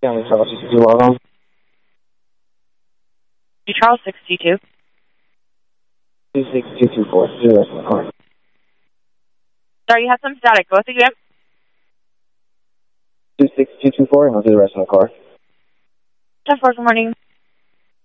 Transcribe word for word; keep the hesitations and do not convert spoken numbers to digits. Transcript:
Family Travel two six two, welcome. Charles six two two. two six two two four, do the rest of the car. Sorry, you have some static. Go again. two six two two four, and I'll do the rest of the car. ten four, good morning.